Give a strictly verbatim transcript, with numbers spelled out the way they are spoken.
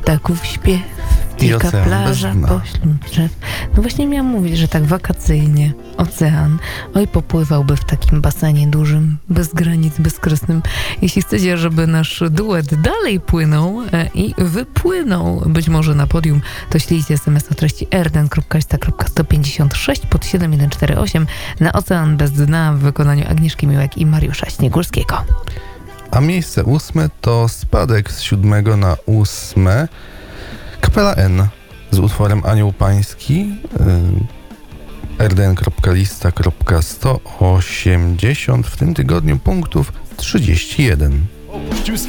ptaków śpiew, I dzika ocean plaża bez dna. pośród drzew. No właśnie miałam mówić, że tak wakacyjnie ocean, oj popływałby w takim basenie dużym, bez granic, bezkresnym. Jeśli chcecie, żeby nasz duet dalej płynął e, i wypłynął być może na podium, to ślijcie es em es o treści r d n kropka sta kropka sto pięćdziesiąt sześć pod siedem jeden cztery osiem na Ocean bez dna w wykonaniu Agnieszki Miłek i Mariusza Śniegórskiego. A miejsce ósme to spadek z siódmego na ósme. Kapela N z utworem Anioł Pański. r d n kropka lista kropka sto osiemdziesiąt. W tym tygodniu punktów trzydzieści jeden.